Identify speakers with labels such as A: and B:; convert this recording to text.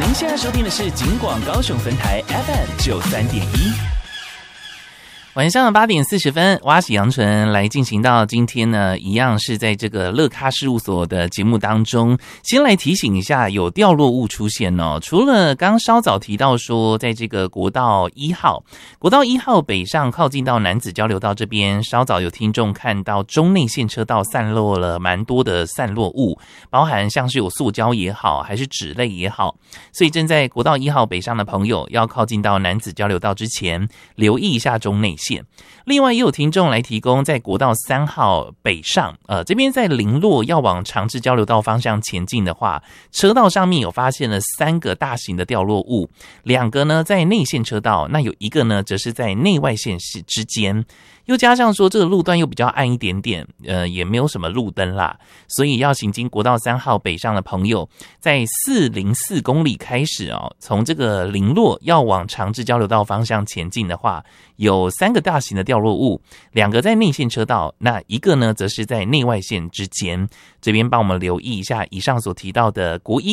A: 您现在收听的是警广高雄分台 FM93.1。晚上8点40分，挖喜阳春来进行到今天呢，一样是在这个乐咖事务所的节目当中，先来提醒一下有掉落物出现哦。除了刚稍早提到说，在这个国道1号北上靠近到楠梓交流道这边，稍早有听众看到中内线车道散落了蛮多的散落物，包含像是有塑胶也好，还是纸类也好，所以正在国道1号北上的朋友，要靠近到楠梓交流道之前，留意一下中内线。另外也有听众来提供在国道3号北上，这边在林落要往长治交流道方向前进的话，车道上面有发现了3个大型的掉落物，2个呢在内线车道，那有1个呢则是在内外线之间。又加上说这个路段又比较暗一点点，也没有什么路灯啦，所以要行经国道3号北上的朋友，在404公里开始哦，从这个林落要往长治交流道方向前进的话，有3个大型的掉落物，2个在内线车道，那1个呢则是在内外线之间。这边帮我们留意一下以上所提到的国一